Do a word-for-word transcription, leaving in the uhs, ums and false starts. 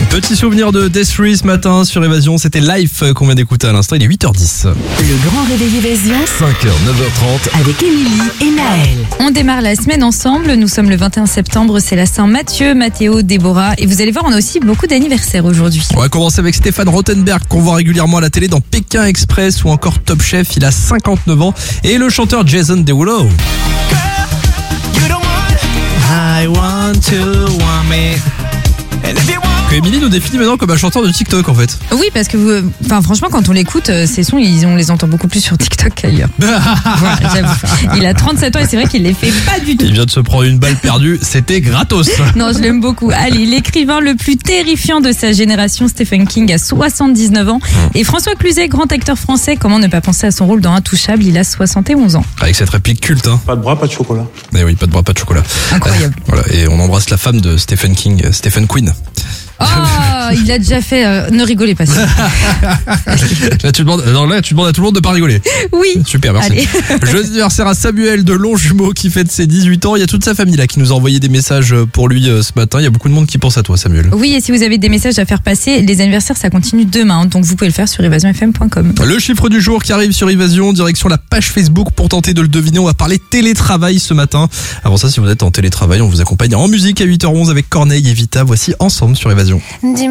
Petit souvenir de Death Free ce matin sur Évasion, c'était Life qu'on vient d'écouter à l'instant, il est huit heures dix. Le grand réveil Évasion, cinq heures, neuf heures trente. avec Émilie et Naël. On démarre la semaine ensemble, nous sommes le vingt et un septembre, c'est la Saint-Mathieu, Mathéo, Déborah, et vous allez voir, on a aussi beaucoup d'anniversaires aujourd'hui. On va commencer avec Stéphane Rothenberg qu'on voit régulièrement à la télé dans Pékin Express ou encore Top Chef, il a cinquante-neuf ans, et le chanteur Jason Derulo. I want to want me. Que Émilie nous définit maintenant comme un chanteur de TikTok en fait. Oui, parce que vous, enfin franchement, quand on l'écoute, euh, ces sons, ils, on les entend beaucoup plus sur TikTok qu'ailleurs. Voilà, j'avoue. Il a trente-sept ans et c'est vrai qu'il les fait pas du tout. Il vient de se prendre une balle perdue, c'était gratos. Non, je l'aime beaucoup. Allez, l'écrivain le plus terrifiant de sa génération, Stephen King, a soixante-dix-neuf ans. Et François Cluzet, grand acteur français, comment ne pas penser à son rôle dans Intouchable, il a soixante et onze ans. Avec cette réplique culte. Hein. Pas de bras, pas de chocolat. Eh oui, pas de bras, pas de chocolat. Incroyable. Euh, voilà, et on embrasse la femme de Stephen King, Stephen Quinn. Oh, il a déjà fait. Euh, ne rigolez pas. Là tu, demandes, non, là, tu demandes à tout le monde de pas rigoler. Oui. Super, merci. Allez. Joyeux anniversaire à Samuel de Longjumeau qui fête ses dix-huit ans. Il y a toute sa famille là qui nous a envoyé des messages pour lui ce matin. Il y a beaucoup de monde qui pense à toi, Samuel. Oui, et si vous avez des messages à faire passer, les anniversaires ça continue demain, donc vous pouvez le faire sur évasion f m point com. Le chiffre du jour qui arrive sur Évasion, direction la page Facebook pour tenter de le deviner. On va parler télétravail ce matin. Avant ça, si vous êtes en télétravail, on vous accompagne en musique à huit heures onze avec Corneille et Vita. Voici Ensemble sur Évasion.